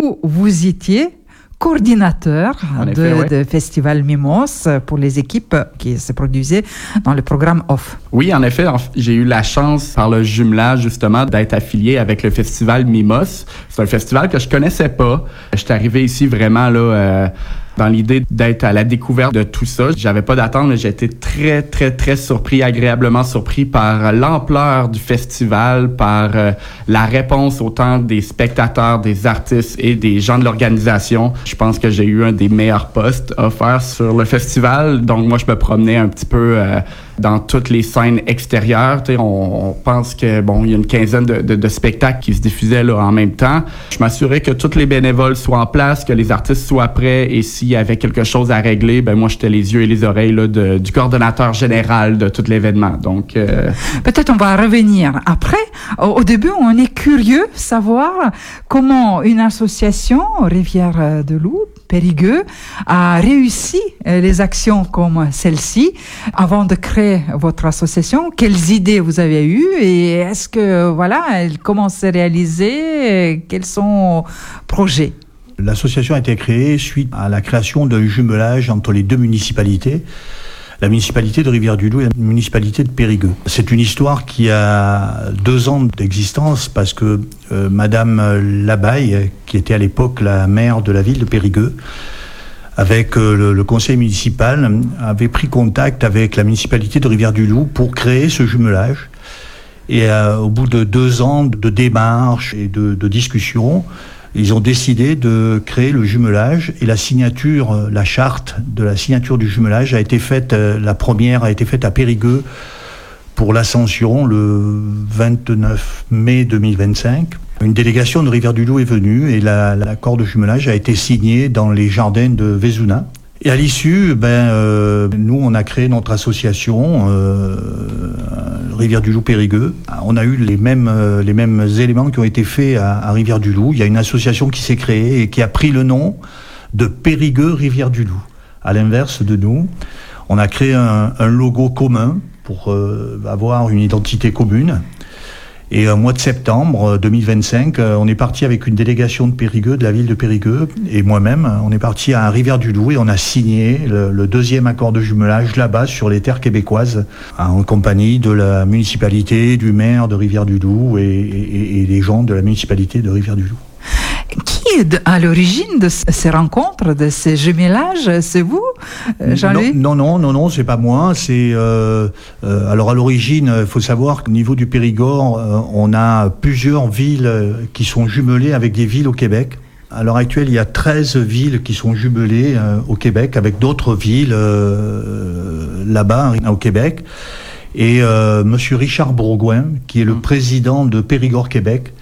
vous étiez coordinateur de Festival Mimos pour les équipes qui se produisaient dans le programme OFF. Oui, en effet, j'ai eu la chance, par le jumelage, justement, d'être affilié avec le Festival Mimos. C'est un festival que je connaissais pas. Je suis arrivé ici vraiment, là, dans l'idée d'être à la découverte de tout ça. J'avais pas d'attente, mais j'ai été très, très, très surpris, agréablement surpris par l'ampleur du festival, par la réponse autant des spectateurs, des artistes et des gens de l'organisation. Je pense que j'ai eu un des meilleurs postes offerts sur le festival. Donc, moi, je me promenais un petit peu dans toutes les scènes extérieures. On pense que, bon, il y a une quinzaine de spectacles qui se diffusaient là en même temps. Je m'assurais que tous les bénévoles soient en place, que les artistes soient prêts, et s'il y avait quelque chose à régler, ben moi, j'étais les yeux et les oreilles là, du coordonnateur général de tout l'événement. Donc, peut-être on va revenir après. Au début, on est curieux de savoir comment une association, Rivière de Loup, Périgueux, a réussi les actions comme celle-ci avant de créer votre association. Quelles idées vous avez eues et est-ce que, voilà, elle commence à réaliser? Quels sont les projets? L'association a été créée suite à la création d'un jumelage entre les deux municipalités, la municipalité de Rivière-du-Loup et la municipalité de Périgueux. C'est une histoire qui a 2 ans d'existence parce que Madame Labaille, qui était à l'époque la maire de la ville de Périgueux, avec le conseil municipal, avait pris contact avec la municipalité de Rivière-du-Loup pour créer ce jumelage. Et au bout de 2 ans de démarches et de discussions, ils ont décidé de créer le jumelage et la charte de la signature du jumelage a été faite, la première a été faite à Périgueux pour l'Ascension le 29 mai 2025. Une délégation de Rivière-du-Loup est venue et l'accord de jumelage a été signé dans les jardins de Vézuna. Et à l'issue, nous, on a créé notre association Rivière-du-Loup Périgueux. On a eu les mêmes éléments qui ont été faits à Rivière-du-Loup. Il y a une association qui s'est créée et qui a pris le nom de Périgueux Rivière-du-Loup. À l'inverse de nous, on a créé un logo commun pour avoir une identité commune. Et au mois de septembre 2025, on est parti avec une délégation de Périgueux, de la ville de Périgueux, et moi-même, on est parti à Rivière-du-Loup et on a signé le 2e accord de jumelage là-bas sur les terres québécoises, en compagnie de la municipalité, du maire de Rivière-du-Loup et des gens de la municipalité de Rivière-du-Loup. Qui est à l'origine de ces rencontres, de ces jumelages? C'est vous, Jean-Louis? Non, c'est pas moi. Alors à l'origine, il faut savoir qu'au niveau du Périgord, on a plusieurs villes qui sont jumelées avec des villes au Québec. À l'heure actuelle, il y a 13 villes qui sont jumelées au Québec avec d'autres villes là-bas au Québec. Et Monsieur Richard Bourgoin, qui est le président de Périgord Québec,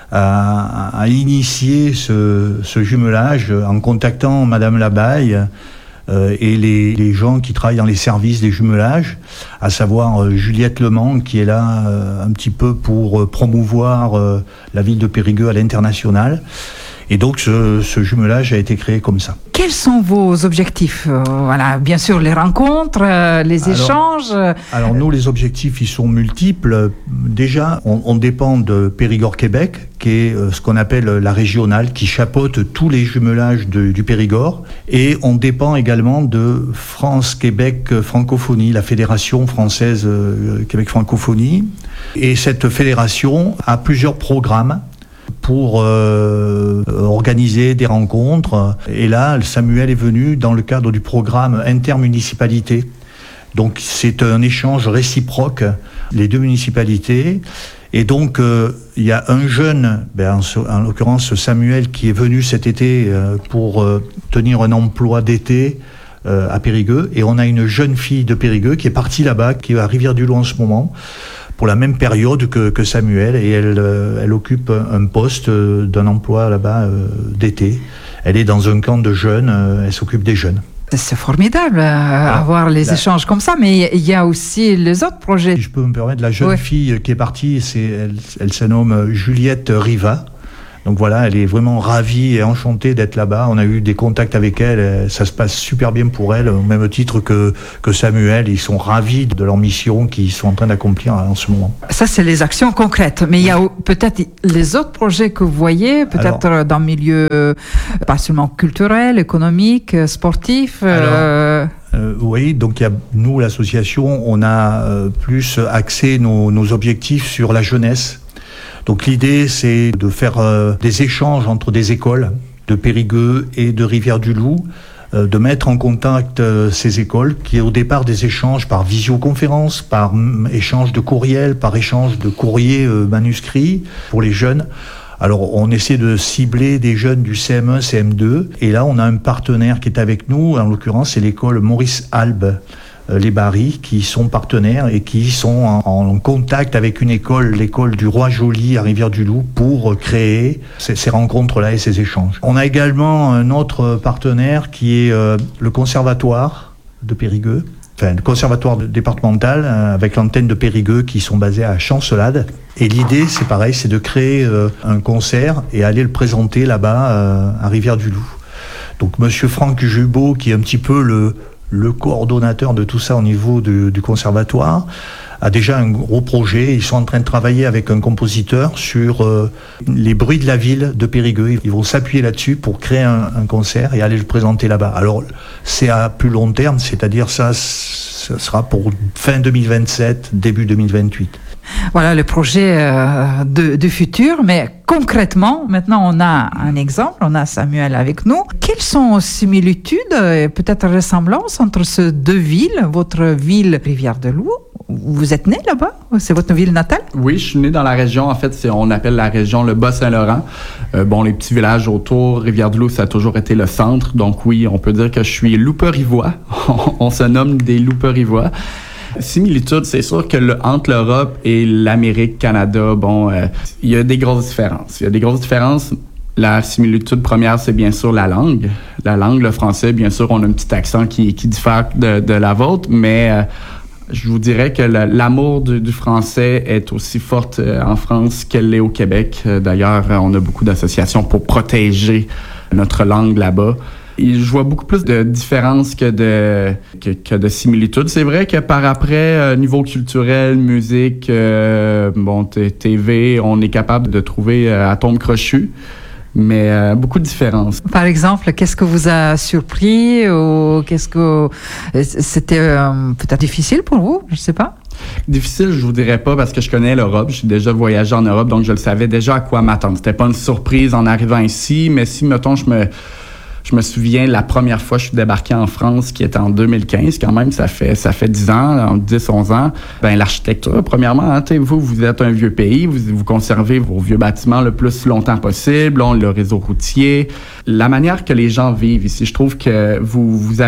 a initié ce jumelage en contactant Madame Labaille et les gens qui travaillent dans les services des jumelages, à savoir Juliette Lemans, qui est là un petit peu pour promouvoir la ville de Périgueux à l'international. Et donc ce jumelage a été créé comme ça. Quels sont vos objectifs? Voilà, bien sûr les rencontres, les échanges. Alors nous, les objectifs, ils sont multiples. Déjà, on dépend de Périgord Québec, qui est ce qu'on appelle la régionale, qui chapeaute tous les jumelages du Périgord. Et on dépend également de France-Québec Francophonie, la Fédération française Québec Francophonie. Et cette fédération a plusieurs programmes pour organiser des rencontres. Et là, Samuel est venu dans le cadre du programme intermunicipalité. Donc c'est un échange réciproque, les deux municipalités. Et donc il y a un jeune, en l'occurrence Samuel, qui est venu cet été pour tenir un emploi d'été à Périgueux. Et on a une jeune fille de Périgueux qui est partie là-bas, qui est à Rivière-du-Loup en ce moment, pour la même période que Samuel, et elle occupe un poste d'un emploi là-bas d'été. Elle est dans un camp de jeunes, elle s'occupe des jeunes. C'est formidable avoir les échanges comme ça, mais il y a aussi les autres projets. Si je peux me permettre, la jeune fille qui est partie, elle se nomme Juliette Riva. Donc voilà, elle est vraiment ravie et enchantée d'être là-bas. On a eu des contacts avec elle, ça se passe super bien pour elle, au même titre que Samuel. Ils sont ravis de leur mission qu'ils sont en train d'accomplir en ce moment. Ça, c'est les actions concrètes. Mais il y a peut-être les autres projets que vous voyez, peut-être dans le milieu pas seulement culturel, économique, sportif. Oui, donc nous, l'association, on a plus axé nos objectifs sur la jeunesse. Donc l'idée, c'est de faire des échanges entre des écoles de Périgueux et de Rivière-du-Loup, de mettre en contact ces écoles, qui est au départ des échanges par visioconférence, par échange de courriel, par échange de courriers manuscrits pour les jeunes. Alors, on essaie de cibler des jeunes du CM1, CM2, et là, on a un partenaire qui est avec nous, en l'occurrence, c'est l'école Maurice Albe, les Barry, qui sont partenaires et qui sont en contact avec une école, l'école du Roi Joli à Rivière-du-Loup, pour créer ces rencontres-là et ces échanges. On a également un autre partenaire qui est le Conservatoire de Périgueux, enfin le Conservatoire départemental avec l'antenne de Périgueux qui sont basés à Chancelade. Et l'idée, c'est pareil, c'est de créer un concert et aller le présenter là-bas à Rivière-du-Loup. Donc Monsieur Franck Jubot, qui est un petit peu le coordonnateur de tout ça au niveau du conservatoire, a déjà un gros projet. Ils sont en train de travailler avec un compositeur sur les bruits de la ville de Périgueux. Ils vont s'appuyer là-dessus pour créer un concert et aller le présenter là-bas. Alors, c'est à plus long terme, c'est-à-dire ça sera pour fin 2027, début 2028. Voilà le projet du futur, mais concrètement, maintenant on a un exemple, on a Samuel avec nous. Quelles sont les similitudes et peut-être ressemblances entre ces deux villes, votre ville Rivière-du-Loup? Vous êtes né là-bas? C'est votre ville natale? Oui, je suis né dans la région. En fait, on appelle la région le Bas-Saint-Laurent. Les petits villages autour, Rivière-du-Loup, ça a toujours été le centre. Donc oui, on peut dire que je suis louper-rivois. On se nomme des louper-rivois. Similitude, c'est sûr que entre l'Europe et l'Amérique, Canada, il y a des grosses différences. La similitude première, c'est bien sûr la langue. La langue, le français, bien sûr, on a un petit accent qui diffère de la vôtre, mais je vous dirais que l'amour du français est aussi forte en France qu'elle l'est au Québec. D'ailleurs, on a beaucoup d'associations pour protéger notre langue là-bas. Je vois beaucoup plus de différences que de similitudes. C'est vrai que par après, niveau culturel, musique, TV, on est capable de trouver atomes crochus, mais beaucoup de différences. Par exemple, qu'est-ce que vous a surpris ou qu'est-ce que c'était peut-être difficile pour vous? Je sais pas. Difficile, je vous dirais pas parce que je connais l'Europe. J'ai déjà voyagé en Europe, donc je le savais déjà à quoi m'attendre. C'était pas une surprise en arrivant ici, mais si, mettons, je me souviens, la première fois que je suis débarqué en France, qui était en 2015, quand même, ça fait 10 ans, 10-11 ans. L'architecture, premièrement, vous êtes un vieux pays, vous conservez vos vieux bâtiments le plus longtemps possible, le réseau routier. La manière que les gens vivent ici, je trouve que vous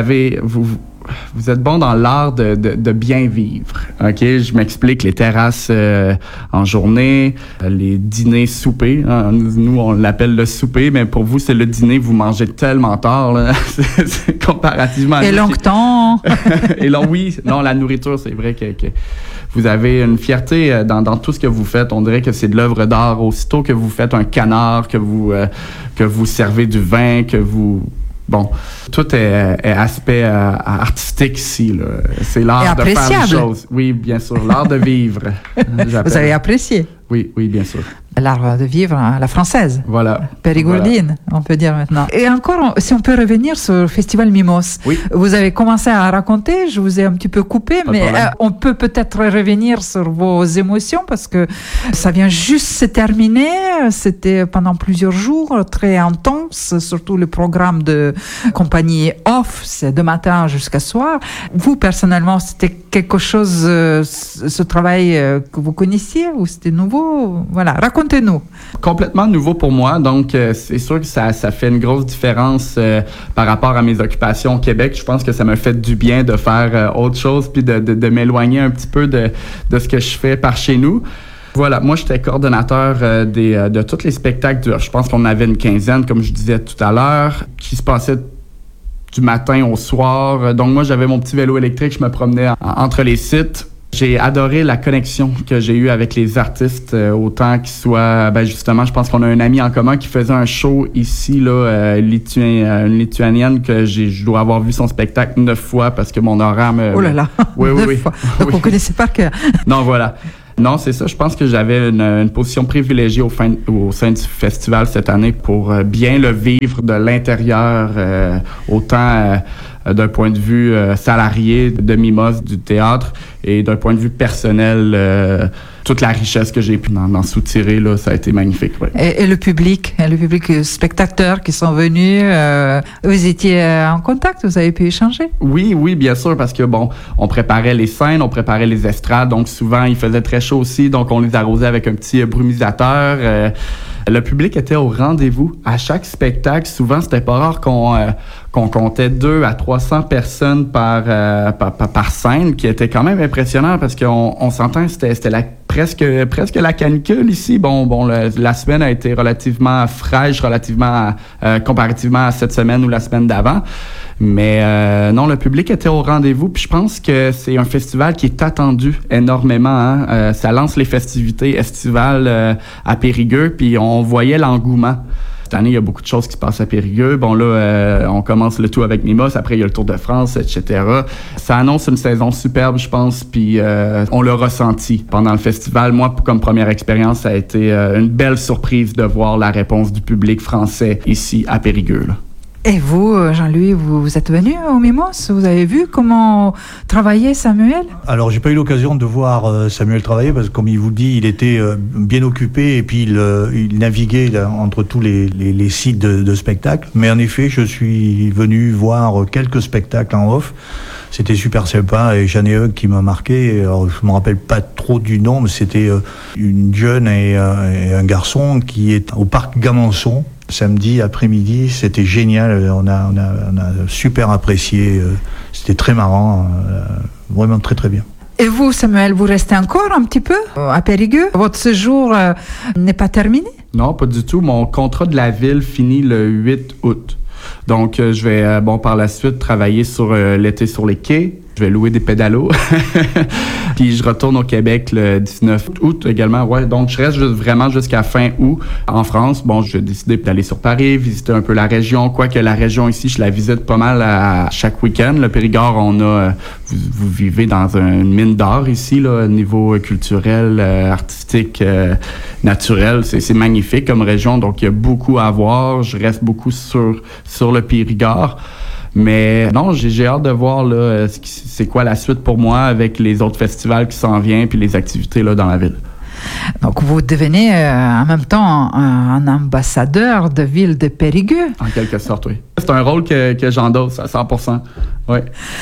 êtes bon dans l'art de bien vivre. OK? Je m'explique. Les terrasses en journée, les dîners soupers. Hein, nous, on l'appelle le souper, mais pour vous, c'est le dîner. Vous mangez tellement tard, là. C'est comparativement à... Et longtemps. Et là, oui. Non, la nourriture, c'est vrai que vous avez une fierté dans tout ce que vous faites. On dirait que c'est de l'œuvre d'art. Aussitôt que vous faites un canard, que vous servez du vin, que vous... tout est aspect artistique ici, là. C'est l'art de faire les choses. Oui, bien sûr, l'art de vivre. Vous avez apprécié? Oui, bien sûr. L'art de vivre à la française. Voilà. Périgourdine, on peut dire maintenant. Et encore, si on peut revenir sur le Festival Mimos. Oui. Vous avez commencé à raconter, je vous ai un petit peu coupé, mais on peut peut-être revenir sur vos émotions parce que ça vient juste se terminer. C'était pendant plusieurs jours, très intense, surtout le programme de compagnie off, c'est de matin jusqu'à soir. Vous, personnellement, c'était quelque chose, ce travail que vous connaissiez ou c'était nouveau? Voilà, racontez-nous. Complètement nouveau pour moi, donc c'est sûr que ça fait une grosse différence par rapport à mes occupations au Québec. Je pense que ça m'a fait du bien de faire autre chose puis de m'éloigner un petit peu de ce que je fais par chez nous. Voilà, moi j'étais coordonnateur de tous les spectacles. Je pense qu'on avait une quinzaine, comme je disais tout à l'heure, qui se passaient du matin au soir. Donc moi j'avais mon petit vélo électrique, je me promenais entre les sites. J'ai adoré la connexion que j'ai eue avec les artistes, autant qu'ils soient... justement, je pense qu'on a un ami en commun qui faisait un show ici, là, une Lituanienne, que je dois avoir vu son spectacle 9 fois parce que mon horaire me... Oh là là! Oui, 9 fois. Donc, oui. on connaissait par cœur. Non, voilà. Non, c'est ça. Je pense que j'avais une position privilégiée au sein du festival cette année pour bien le vivre de l'intérieur, autant d'un point de vue salarié de Mimos, du théâtre, et d'un point de vue personnel, toute la richesse que j'ai pu en soutirer, là, ça a été magnifique. Ouais. Et le public, spectateurs qui sont venus, vous étiez en contact, vous avez pu échanger? Oui, bien sûr, parce que on préparait les scènes, on préparait les estrades, donc souvent il faisait très chaud aussi, donc on les arrosait avec un petit brumisateur. Le public était au rendez-vous. À chaque spectacle, souvent, c'était pas rare qu'on comptait 200 à 300 personnes par scène, qui était quand même impressionnant parce qu'on s'entend, c'était presque la canicule ici. La semaine a été relativement fraîche, comparativement à cette semaine ou la semaine d'avant. Mais non, le public était au rendez-vous. Puis je pense que c'est un festival qui est attendu énormément. Ça lance les festivités estivales à Périgueux, puis on voyait l'engouement. Cette année, il y a beaucoup de choses qui se passent à Périgueux. On commence le tout avec Mimos, après il y a le Tour de France, etc. Ça annonce une saison superbe, je pense, puis on l'a ressenti pendant le festival. Moi, comme première expérience, ça a été une belle surprise de voir la réponse du public français ici à Périgueux, là. Et vous, Jean-Louis, vous êtes venu au Mimos? Vous avez vu comment travaillait Samuel? Alors, j'ai pas eu l'occasion de voir Samuel travailler parce que, comme il vous dit, il était bien occupé et puis il naviguait là, entre tous les sites de spectacles. Mais en effet, je suis venu voir quelques spectacles en off. C'était super sympa et j'en ai un qui m'a marqué. Alors, je me rappelle pas trop du nom, mais c'était une jeune et un garçon qui est au parc Gamançon. Samedi après-midi, c'était génial, on a super apprécié, c'était très marrant, vraiment très très bien. Et vous, Samuel, vous restez encore un petit peu à Périgueux? Votre séjour n'est pas terminé? Non, pas du tout. Mon contrat de la ville finit le 8 août. Donc, je vais, par la suite, travailler sur l'été sur les quais. Je vais louer des pédalos. Puis je retourne au Québec le 19 août également. Ouais, donc je reste vraiment jusqu'à fin août en France. J'ai décidé d'aller sur Paris, visiter un peu la région. Quoique la région ici, je la visite pas mal à chaque week-end. Le Périgord, vous vivez dans une mine d'or ici, là, au niveau culturel, artistique, naturel. C'est magnifique comme région, donc il y a beaucoup à voir. Je reste beaucoup sur le Périgord. Mais non, j'ai hâte de voir là, c'est quoi la suite pour moi avec les autres festivals qui s'en viennent puis les activités là, dans la ville. Donc vous devenez en même temps un ambassadeur de ville de Périgueux. En quelque sorte, oui. C'est un rôle que j'endosse à 100%. Oui.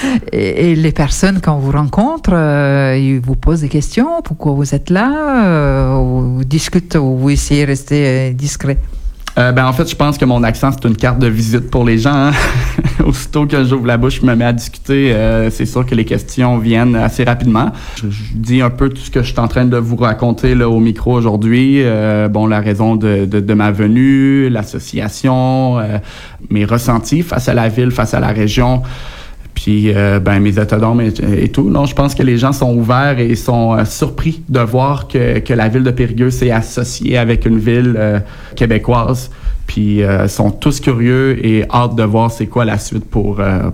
Et les personnes, quand vous rencontrent, ils vous posent des questions. Pourquoi vous êtes là? Vous discutez ou vous essayez de rester discret? En fait, je pense que mon accent, c'est une carte de visite pour les gens. Hein? Aussitôt que j'ouvre la bouche, je me mets à discuter. C'est sûr que les questions viennent assez rapidement. Je dis un peu tout ce que je suis en train de vous raconter là, au micro aujourd'hui. La raison de ma venue, l'association, mes ressentis face à la ville, face à la région. Puis, mes états d'âme et tout. Non, je pense que les gens sont ouverts et sont surpris de voir que la ville de Périgueux s'est associée avec une ville québécoise. Puis, sont tous curieux et hâte de voir c'est quoi la suite pour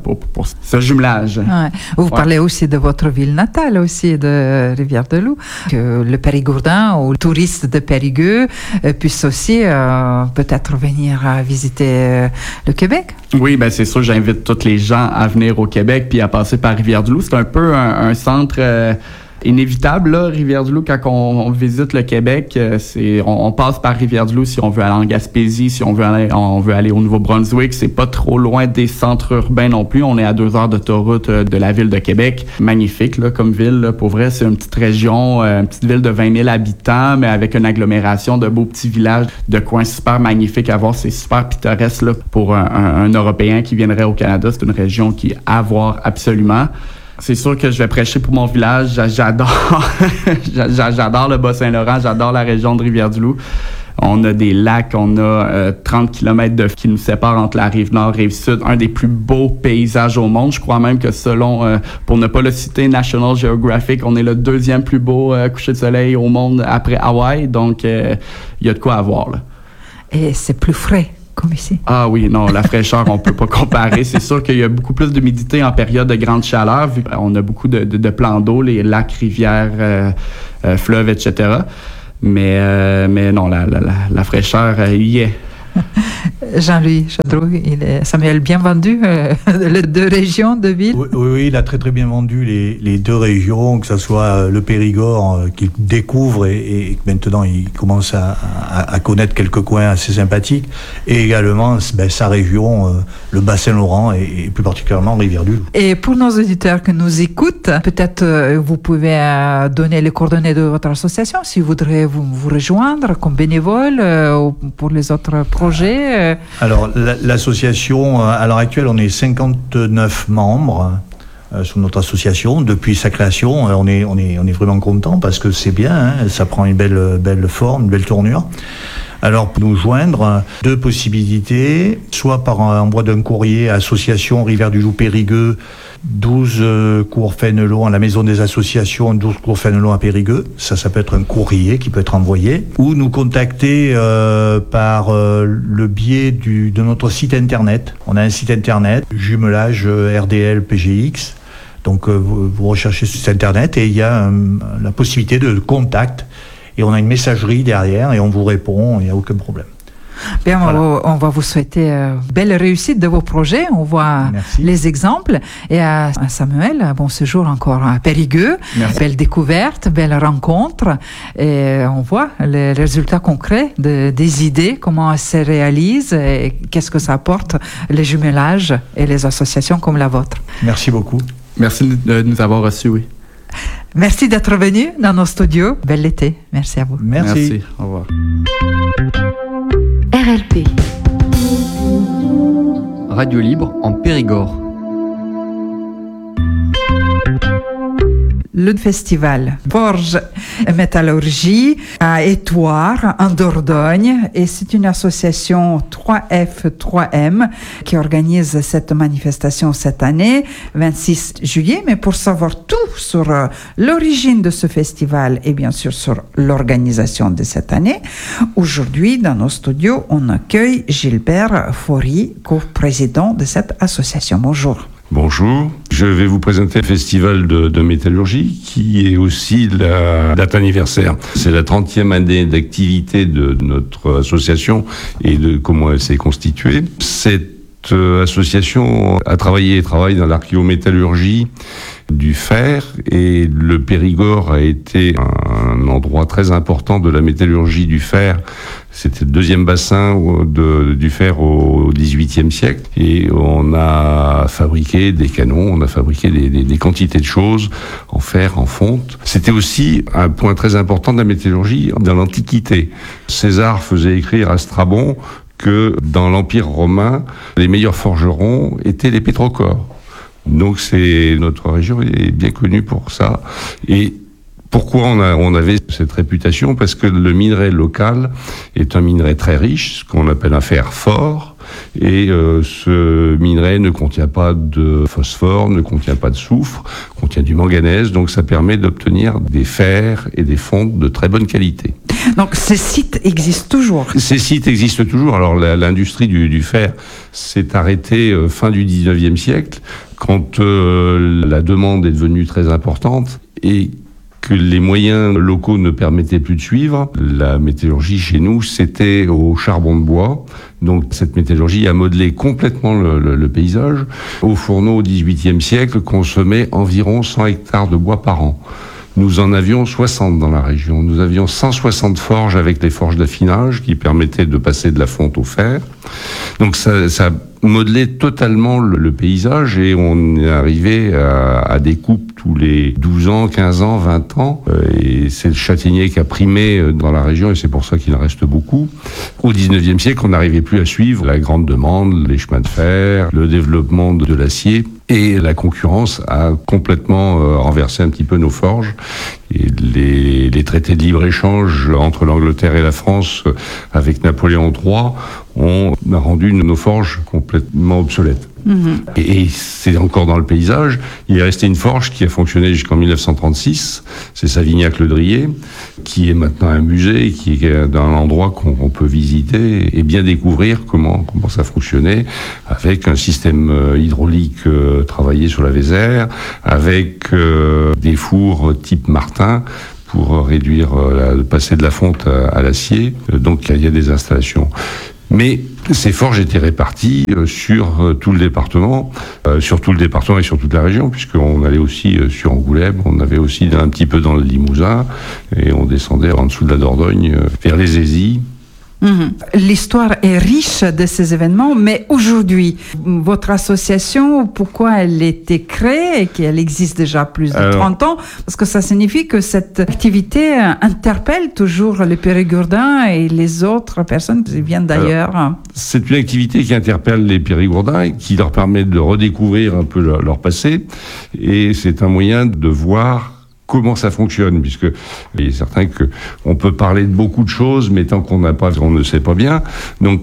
ce jumelage. Ouais. Vous parlez aussi de votre ville natale, aussi de Rivière-de-Loup. Que le Périgourdin ou le touriste de Périgueux puisse aussi peut-être venir visiter le Québec. Oui, c'est sûr, j'invite tous les gens à venir au Québec puis à passer par Rivière-du-Loup. C'est un peu un centre inévitable, là, Rivière-du-Loup, quand on visite le Québec, on passe par Rivière-du-Loup si on veut aller en Gaspésie, si on veut aller au Nouveau-Brunswick. C'est pas trop loin des centres urbains non plus. On est à 2 heures d'autoroute de la ville de Québec. Magnifique, là, comme ville, là. Pour vrai, c'est une petite région, une petite ville de 20 000 habitants, mais avec une agglomération de beaux petits villages, de coins super magnifiques à voir. C'est super pittoresque, là. Pour un Européen qui viendrait au Canada, c'est une région qui est à voir absolument. C'est sûr que je vais prêcher pour mon village. J'adore le Bas-Saint-Laurent, j'adore la région de Rivière-du-Loup. On a des lacs, on a 30 km qui nous séparent entre la rive nord et rive sud. Un des plus beaux paysages au monde. Je crois même que selon, pour ne pas le citer, National Geographic, on est le deuxième plus beau coucher de soleil au monde après Hawaï. Donc, il y a de quoi avoir, là. Et c'est plus frais, comme ici. Ah oui, non, la fraîcheur, on peut pas comparer. C'est sûr qu'il y a beaucoup plus d'humidité en période de grande chaleur, vu qu'on a beaucoup de plans d'eau, les lacs, rivières, fleuves, etc. Mais non, la fraîcheur, y est. Jean-Louis Chaudreau, Samuel, bien vendu les deux régions de ville? Oui, il a très bien vendu les deux régions, que ce soit le Périgord qu'il découvre et maintenant il commence à connaître quelques coins assez sympathiques, et également sa région, le Bassin-Laurent et plus particulièrement Rivière-du-Loup. Et pour nos auditeurs qui nous écoutent, peut-être vous pouvez donner les coordonnées de votre association si vous voudrez vous rejoindre comme bénévole ou pour les autres projets. Alors, l'association, à l'heure actuelle, on est 59 membres sur notre association. Depuis sa création, on est vraiment content parce que c'est bien, hein, ça prend une belle forme, une belle tournure. Alors, pour nous joindre, deux possibilités, soit par envoi d'un courrier à Association Rivière-du-Loup Périgueux, 12 cours Fénelon à la Maison des Associations, 12 cours Fénelon à Périgueux. Ça peut être un courrier qui peut être envoyé. Ou nous contacter par le biais de notre site internet. On a un site internet, jumelage RDL PGX. Donc vous recherchez sur site internet et il y a la possibilité de contact. Et on a une messagerie derrière et on vous répond, il n'y a aucun problème. Bien, voilà. On va vous souhaiter belle réussite de vos projets. On voit Merci. Les exemples. Et à Samuel, bon séjour encore à Périgueux. Merci. Belle découverte, belle rencontre. Et on voit les résultats concrets des idées, comment elles se réalisent et qu'est-ce que ça apporte, les jumelages et les associations comme la vôtre. Merci beaucoup. Merci de nous avoir reçus, oui. Merci d'être venu dans nos studios. Bel été. Merci à vous. Merci. Au revoir. RLP. Radio libre en Périgord. Le festival Forge et Métallurgie à Étoire, en Dordogne. Et c'est une association 3F3M qui organise cette manifestation cette année, 26 juillet. Mais pour savoir tout sur l'origine de ce festival et bien sûr sur l'organisation de cette année, aujourd'hui, dans nos studios, on accueille Gilbert Faury, co-président de cette association. Bonjour. Bonjour, je vais vous présenter le festival de métallurgie qui est aussi la date anniversaire. C'est la 30e année d'activité de notre association et de comment elle s'est constituée. Cette association a travaillé et travaille dans l'archéométallurgie du fer et le Périgord a été un endroit très important de la métallurgie du fer. C'était le deuxième bassin du fer au XVIIIe siècle et on a fabriqué des canons, on a fabriqué des quantités de choses en fer, en fonte. C'était aussi un point très important de la métallurgie dans l'Antiquité. César faisait écrire à Strabon que dans l'Empire romain, les meilleurs forgerons étaient les pétrocores. Donc notre région est bien connue pour ça. Et pourquoi on avait cette réputation? Parce que le minerai local est un minerai très riche, ce qu'on appelle un fer fort. Et ce minerai ne contient pas de phosphore, ne contient pas de soufre, contient du manganèse. Donc ça permet d'obtenir des fers et des fontes de très bonne qualité. Donc ces sites existent toujours? Ces sites existent toujours. Alors l'industrie du fer s'est arrêtée fin du 19e siècle, quand la demande est devenue très importante et que les moyens locaux ne permettaient plus de suivre. La métallurgie chez nous, c'était au charbon de bois. Donc cette métallurgie a modelé complètement le paysage. Au fourneau au XVIIIe siècle, consommait environ 100 hectares de bois par an. Nous en avions 60 dans la région. Nous avions 160 forges avec les forges d'affinage qui permettaient de passer de la fonte au fer. Donc ça modelé totalement le paysage et on est arrivé à des coupes tous les 12 ans, 15 ans, 20 ans. Et c'est le châtaignier qui a primé dans la région et c'est pour ça qu'il en reste beaucoup. Au 19e siècle, on n'arrivait plus à suivre la grande demande, les chemins de fer, le développement de l'acier. Et la concurrence a complètement renversé un petit peu nos forges. Et les traités de libre-échange entre l'Angleterre et la France, avec Napoléon III, ont rendu nos forges complètement obsolètes. Et c'est encore dans le paysage. Il est resté une forge qui a fonctionné jusqu'en 1936. C'est Savignac-le-Drier, qui est maintenant un musée, qui est dans un endroit qu'on peut visiter et bien découvrir comment ça fonctionnait, avec un système hydraulique travaillé sur la Vézère, avec des fours type Martin, pour réduire, passer de la fonte à l'acier. Donc il y a des installations. Mais ces forges étaient réparties sur tout le département et sur toute la région, puisqu'on allait aussi sur Angoulême, on avait aussi un petit peu dans le Limousin, et on descendait en dessous de la Dordogne vers les Aisies. L'histoire est riche de ces événements, mais aujourd'hui, votre association, pourquoi elle a été créée et qu'elle existe déjà plus de 30 ans? Parce que ça signifie que cette activité interpelle toujours les Périgourdins et les autres personnes qui viennent d'ailleurs. C'est une activité qui interpelle les Périgourdins et qui leur permet de redécouvrir un peu leur passé, et c'est un moyen de voir comment ça fonctionne, puisque il est certain que on peut parler de beaucoup de choses, mais tant qu'on ne sait pas bien. Donc,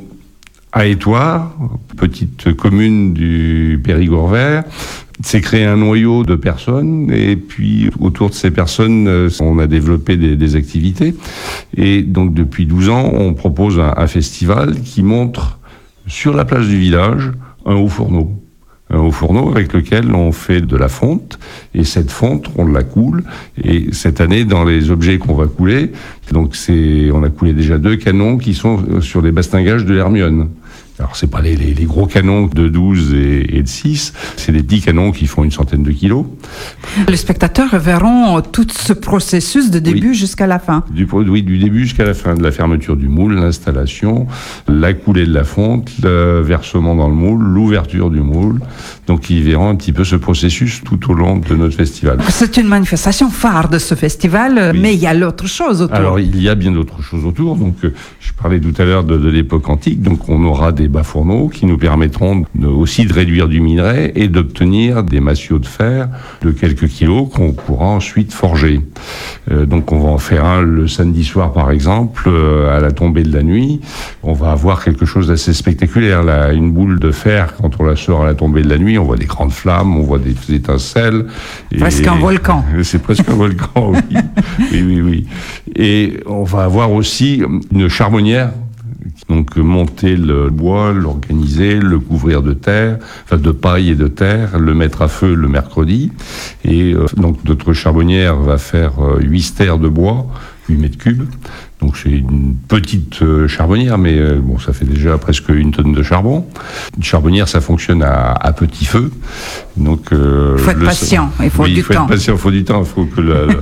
à Étoires, petite commune du Périgord vert, s'est créé un noyau de personnes, et puis autour de ces personnes, on a développé des activités. Et donc, depuis 12 ans, on propose un festival qui montre sur la place du village un haut fourneau. Un haut fourneau avec lequel on fait de la fonte, et cette fonte, on la coule. Et cette année, dans les objets qu'on va couler, donc on a coulé déjà 2 canons qui sont sur des bastingages de l'Hermione. Alors, c'est pas les gros canons de 12 et de 6, c'est des petits canons qui font une centaine de kilos. Les spectateurs verront tout ce processus de début jusqu'à la fin. Du début jusqu'à la fin, de la fermeture du moule, l'installation, la coulée de la fonte, le versement dans le moule, l'ouverture du moule. Donc, ils verront un petit peu ce processus tout au long de notre festival. C'est une manifestation phare de ce festival, mais il y a l'autre chose autour. Alors, il y a bien d'autres choses autour. Donc, je parlais tout à l'heure de l'époque antique. Donc, on aura des bas-fourneaux qui nous permettront aussi de réduire du minerai et d'obtenir des massiaux de fer de quelques kilos qu'on pourra ensuite forger. Donc on va en faire un le samedi soir par exemple, à la tombée de la nuit. On va avoir quelque chose d'assez spectaculaire là, une boule de fer, quand on la sort à la tombée de la nuit, on voit des grandes flammes, on voit des étincelles. Presque un volcan. C'est presque un volcan, oui. Oui. Et on va avoir aussi une charbonnière. Donc monter le bois, l'organiser, le couvrir de terre, de paille et de terre, le mettre à feu le mercredi. Et donc notre charbonnière va faire 8 stères de bois, 8 mètres cubes. Donc c'est une petite charbonnière, mais ça fait déjà presque 1 tonne de charbon. Une charbonnière, ça fonctionne à petit feu. Donc il faut être patient, il faut du temps. Il faut du temps, il faut que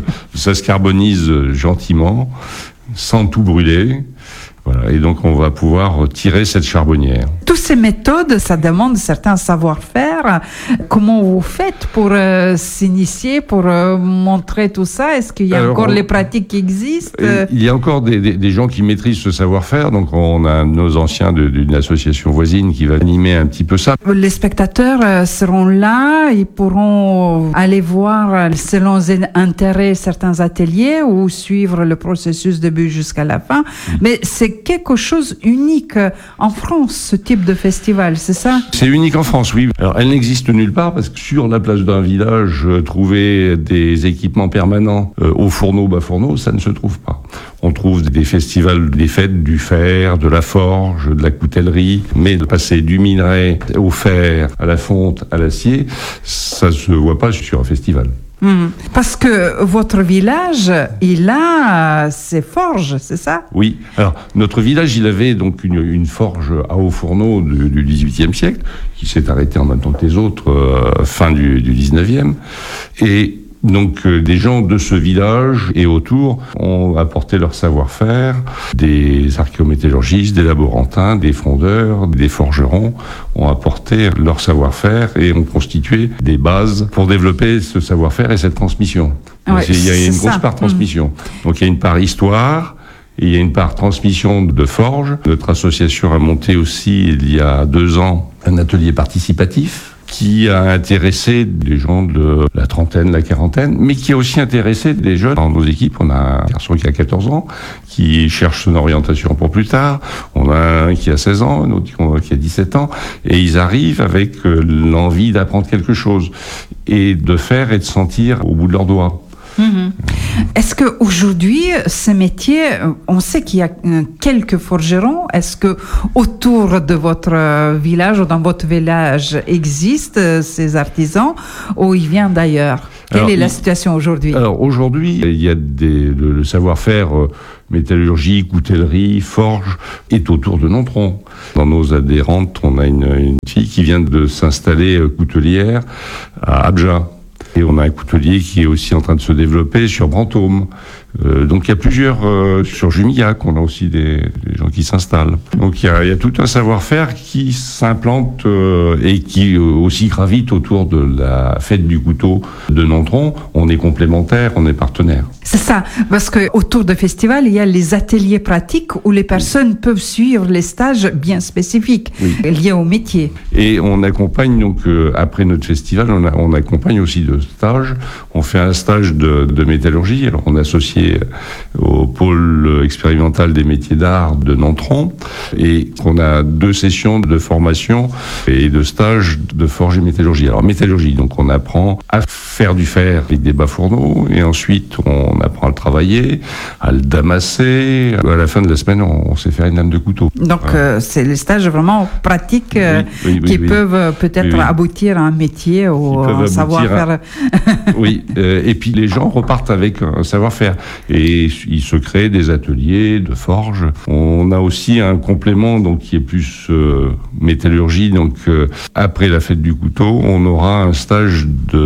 ça se carbonise gentiment, sans tout brûler. Voilà, et donc on va pouvoir tirer cette charbonnière. Toutes ces méthodes, ça demande certains savoir-faire. Comment vous faites pour s'initier, pour montrer tout ça? Est-ce qu'il y a encore les pratiques qui existent? Il y a encore des gens qui maîtrisent ce savoir-faire. Donc on a nos anciens d'une association voisine qui va animer un petit peu ça. Les spectateurs seront là, ils pourront aller voir selon leurs intérêts certains ateliers ou suivre le processus du début jusqu'à la fin. Mais c'est quelque chose unique en France, ce type de festival, c'est ça? C'est unique en France, oui. Alors, elle n'existe nulle part parce que sur la place d'un village, trouver des équipements permanents au fourneau, bas fourneau, ça ne se trouve pas. On trouve des festivals, des fêtes du fer, de la forge, de la coutellerie, mais de passer du minerai au fer, à la fonte, à l'acier, ça ne se voit pas sur un festival. Parce que votre village, il a ses forges, c'est ça? Oui. Alors, notre village, il avait donc une forge à haut fourneau du XVIIIe siècle, qui s'est arrêtée en même temps que les autres, fin du XIXe. Et donc, des gens de ce village et autour ont apporté leur savoir-faire, des archéométallurgistes, des laborantins, des fondeurs, des forgerons ont apporté leur savoir-faire et ont constitué des bases pour développer ce savoir-faire et cette transmission. Ouais, il y a une grosse part transmission. Donc, il y a une part histoire, et il y a une part transmission de forge. Notre association a monté aussi, il y a 2 ans, un atelier participatif qui a intéressé des gens de la trentaine, la quarantaine, mais qui a aussi intéressé des jeunes. Dans nos équipes, on a un garçon qui a 14 ans, qui cherche son orientation pour plus tard. On a un qui a 16 ans, un autre qui a 17 ans, et ils arrivent avec l'envie d'apprendre quelque chose, et de faire et de sentir au bout de leurs doigts. Est-ce qu'aujourd'hui, ce métier, on sait qu'il y a quelques forgerons. Est-ce que autour de votre village ou dans votre village existent ces artisans ou ils viennent d'ailleurs? Quelle est la situation aujourd'hui? Alors aujourd'hui, il y a le savoir-faire métallurgie, coutellerie, forge est autour de Nontron. Dans nos adhérentes, on a une fille qui vient de s'installer coutelière à Abja. Et on a un coutelier qui est aussi en train de se développer sur Brantôme. Donc il y a plusieurs... sur Jumillac, on a aussi des gens qui s'installent. Donc il y a tout un savoir-faire qui s'implante et qui aussi gravite autour de la fête du couteau de Nontron. On est complémentaires, on est partenaires. C'est ça, parce que autour du festival, il y a les ateliers pratiques où les personnes peuvent suivre les stages bien spécifiques liés au métier. Et on accompagne donc, après notre festival, on accompagne aussi de stages. On fait un stage de métallurgie, alors on est associé au pôle expérimental des métiers d'art de Nontron, et on a 2 sessions de formation et de stage de forge et métallurgie. Alors métallurgie, donc on apprend à faire du fer avec des bas-fourneaux, et ensuite on apprend à le travailler, à le damasser. À la fin de la semaine, on sait faire une lame de couteau. Donc c'est les stages vraiment pratiques qui peuvent peut-être aboutir à un métier ou un savoir-faire. Oui, et puis les gens repartent avec un savoir-faire. Et il se crée des ateliers de forge. On a aussi un complément donc qui est plus métallurgie. Donc après la fête du couteau, on aura un stage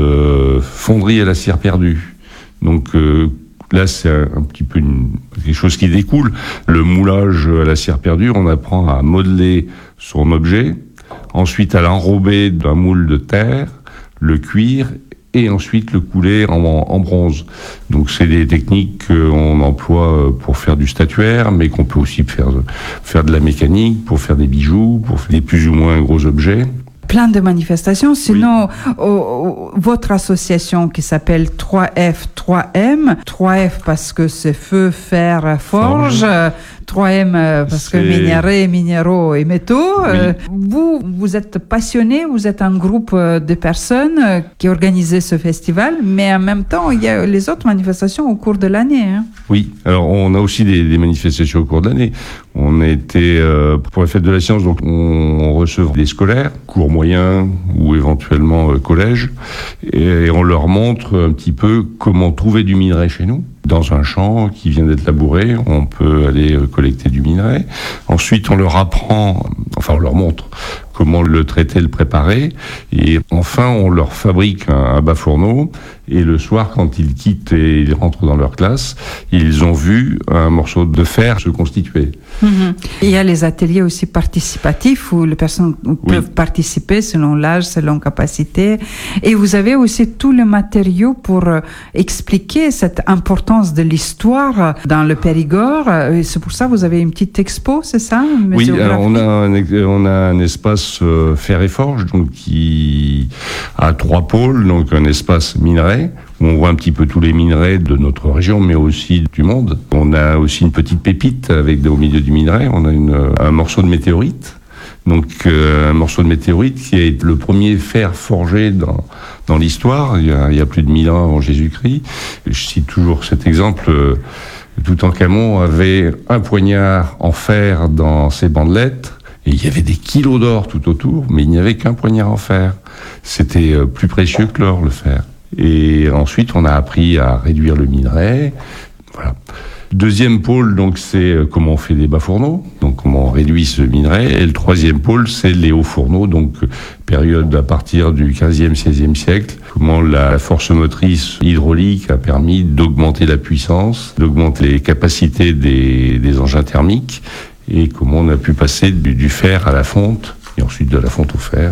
de fonderie à la cire perdue. Donc là, c'est un petit peu quelque chose qui découle. Le moulage à la cire perdue, on apprend à modeler son objet, ensuite à l'enrober d'un moule de terre, le cuire et ensuite le couler en bronze. Donc c'est des techniques qu'on emploie pour faire du statuaire, mais qu'on peut aussi faire de la mécanique, pour faire des bijoux, pour faire des plus ou moins gros objets. Plein de manifestations. Sinon, votre association qui s'appelle 3F, 3M, 3F parce que c'est feu, fer, forge, 3M parce que minerais, minéraux et métaux. Vous êtes passionné, vous êtes un groupe de personnes qui organisent ce festival, mais en même temps, il y a les autres manifestations au cours de l'année. Oui, alors on a aussi des manifestations au cours de l'année. On a été, pour la fête de la science, donc on recevra des scolaires, cours moyens ou éventuellement collège, et on leur montre un petit peu comment trouver du minerai chez nous. Dans un champ qui vient d'être labouré, on peut aller collecter du minerai. Ensuite, on leur montre comment le traiter, le préparer. Et enfin, on leur fabrique un bas-fourneau. Et le soir, quand ils quittent et ils rentrent dans leur classe, ils ont vu un morceau de fer se constituer. Il y a les ateliers aussi participatifs où les personnes peuvent participer selon l'âge, selon capacité. Et vous avez aussi tout le matériau pour expliquer cette importance de l'histoire dans le Périgord. Et c'est pour ça que vous avez une petite expo, c'est ça? Oui, alors on a un espace fer et forge donc qui a 3 pôles, donc un espace minerai où on voit un petit peu tous les minerais de notre région, mais aussi du monde. On a aussi une petite pépite au milieu du minerai. On a un morceau de météorite. Donc un morceau de météorite qui est le premier fer forgé dans l'histoire, il y a plus de 1000 ans avant Jésus-Christ. Je cite toujours cet exemple. Toutankhamon avait un poignard en fer dans ses bandelettes, et il y avait des kilos d'or tout autour, mais il n'y avait qu'un poignard en fer. C'était plus précieux que l'or, le fer. Et ensuite, on a appris à réduire le minerai. Voilà. Deuxième pôle, donc, c'est comment on fait des bas-fourneaux, donc comment on réduit ce minerai. Et le troisième pôle, c'est les hauts fourneaux, donc période à partir du 15e, 16e siècle. Comment la force motrice hydraulique a permis d'augmenter la puissance, d'augmenter les capacités des engins thermiques, et comment on a pu passer du fer à la fonte, et ensuite de la fonte au fer.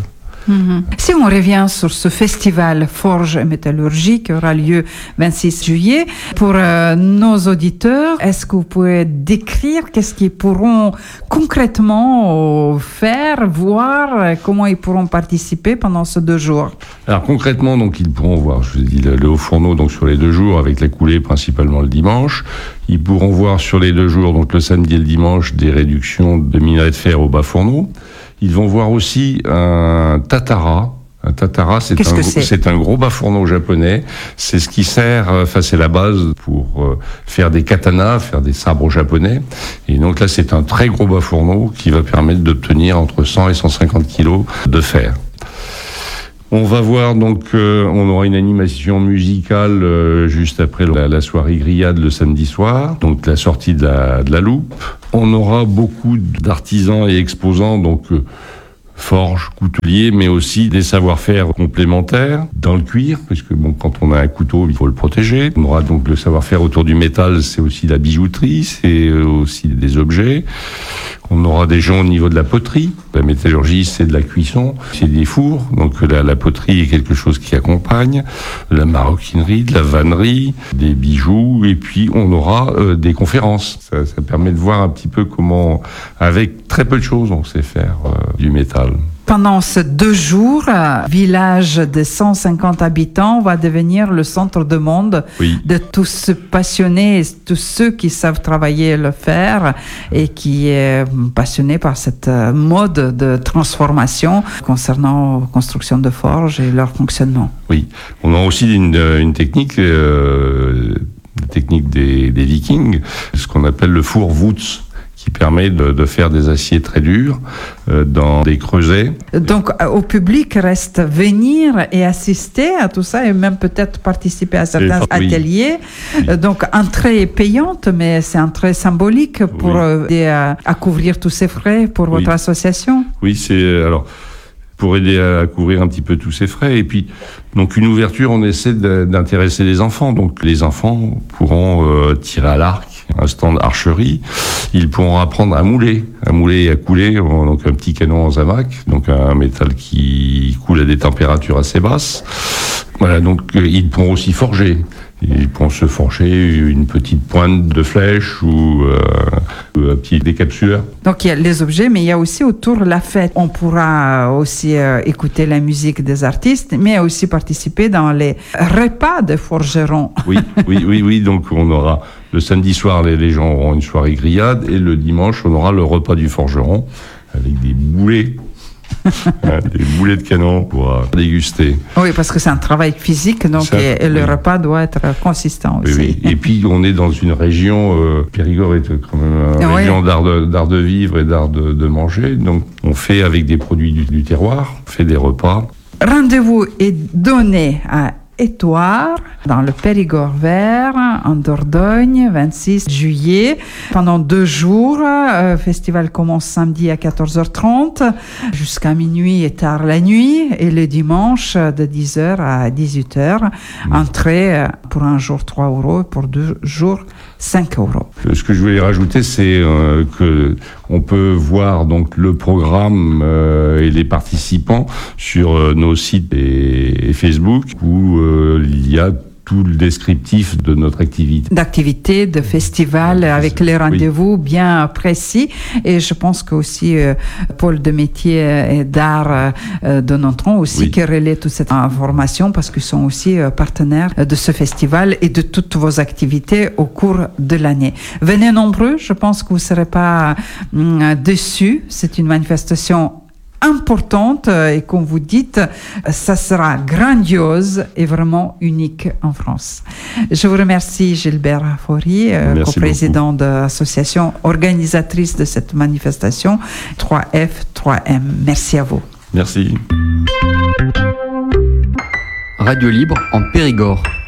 Si on revient sur ce festival Forge et Métallurgie qui aura lieu 26 juillet, pour nos auditeurs, est-ce que vous pouvez décrire qu'est-ce qu'ils pourront concrètement faire, voir, comment ils pourront participer pendant ces 2 jours? Alors concrètement, donc ils pourront voir, je vous ai dit, le haut fourneau donc sur les 2 jours avec la coulée principalement le dimanche. Ils pourront voir sur les 2 jours, donc le samedi et le dimanche, des réductions de minerai de fer au bas fourneau. Ils vont voir aussi un tatara. Un tatara, c'est un gros bas fourneau japonais. C'est ce qui sert, c'est la base pour faire des katanas, faire des sabres japonais. Et donc là, c'est un très gros bas fourneau qui va permettre d'obtenir entre 100 et 150 kilos de fer. On va voir donc, on aura une animation musicale juste après la soirée grillade le samedi soir, donc la sortie de la loupe. On aura beaucoup d'artisans et exposants, donc forges, couteliers, mais aussi des savoir-faire complémentaires dans le cuir, parce que bon, quand on a un couteau, il faut le protéger. On aura donc le savoir-faire autour du métal, c'est aussi la bijouterie, c'est aussi des objets. On aura des gens au niveau de la poterie. La métallurgie, c'est de la cuisson, c'est des fours. Donc la poterie est quelque chose qui accompagne. La maroquinerie, de la vannerie, des bijoux. Et puis on aura des conférences. Ça permet de voir un petit peu comment, avec très peu de choses, on sait faire du métal. Pendant ces 2 jours, village de 150 habitants va devenir le centre de monde de tous ces passionnés, tous ceux qui savent travailler le fer et qui est passionné par cette mode de transformation concernant la construction de forges et leur fonctionnement. Oui, on a aussi une technique, des Vikings, ce qu'on appelle le four Woods, qui permet de faire des aciers très durs dans des creusets. Donc, au public reste venir et assister à tout ça et même peut-être participer à certains ateliers. Oui. Donc, entrée payante, mais c'est entrée symbolique pour aider à couvrir tous ces frais pour votre association. Oui, c'est alors pour aider à couvrir un petit peu tous ces frais. Et puis, donc une ouverture, on essaie d'intéresser les enfants. Donc, les enfants pourront tirer à l'arc, un stand archerie. Ils pourront apprendre à mouler et à couler, donc un petit canon en zamac, donc un métal qui coule à des températures assez basses. Voilà, donc ils pourront aussi forger. Ils pourront se forger une petite pointe de flèche ou un petit décapsuleur. Donc il y a les objets, mais il y a aussi autour la fête. On pourra aussi écouter la musique des artistes, mais aussi participer dans les repas de forgerons. Oui. Donc on aura le samedi soir, les gens auront une soirée grillade, et le dimanche, on aura le repas du forgeron avec des boulets. Des boulets de canon pour déguster. Oui, parce que c'est un travail physique, donc le repas doit être consistant aussi. Oui. Et puis on est dans une région, Périgord est quand même une région d'art de vivre et d'art de manger, donc on fait avec des produits du terroir, on fait des repas. Rendez-vous est donné à Étoire, dans le Périgord vert, en Dordogne, 26 juillet. Pendant 2 jours, le festival commence samedi à 14h30 jusqu'à minuit et tard la nuit, et le dimanche de 10h à 18h. Entrée pour un jour 3 €, et pour 2 jours 5 €. Ce que je voulais rajouter, c'est que on peut voir donc le programme et les participants sur nos sites et Facebook, où il y a tout le descriptif de notre activité. D'activité, de festival, avec les rendez-vous bien précis. Et je pense que aussi Pôle de métier et d'art de Nontron aussi qui relaie toute cette information, parce qu'ils sont aussi partenaires de ce festival et de toutes vos activités au cours de l'année. Venez nombreux, je pense que vous ne serez pas déçus. C'est une manifestation importante et comme vous dites, ça sera grandiose et vraiment unique en France. Je vous remercie Gilbert Faury, co-président de l'association organisatrice de cette manifestation 3F 3M. Merci à vous. Merci. Radio Libre en Périgord.